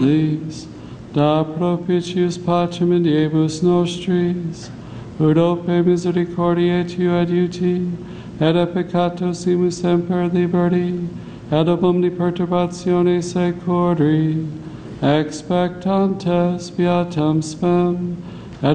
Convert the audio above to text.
da propitius pacem in diebus nostris, ut ope misericordiae Tui adiuti, et a peccatosimus semper liberti, et ob omni perturbatione securi, expectantes beatam spem,